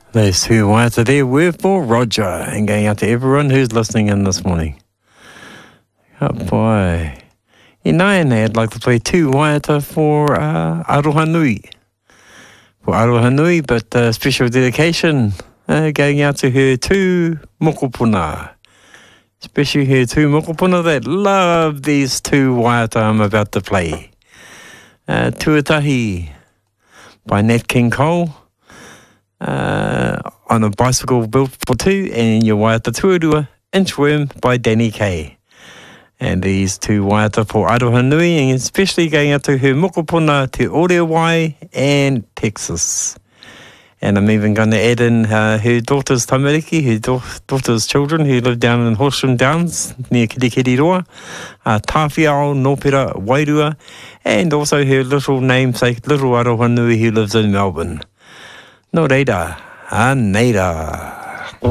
Those two waiata there were for Roger, and going out to everyone who's listening in this morning. Oh boy. Inaina, I'd like to play two waiata for Aroha Nui. For Aroha Nui, but special dedication going out to her two mokopuna. Especially her two mokopuna that love these two waiata I'm about to play. Tuatahi by Nat King Cole. On a bicycle built for two, and your waiata tuarua, Inchworm by Danny Kaye. And these two waiata for Aroha Nui, and especially going out to her mokopuna te Orewai and Texas. And I'm even going to add in her daughter's tamariki, her daughter's children who live down in Horsham Downs near Kirikiriroa, Tawhiao, Nopera, Wairua, and also her little namesake, little Aroha Nui who lives in Melbourne. No reira, a neira.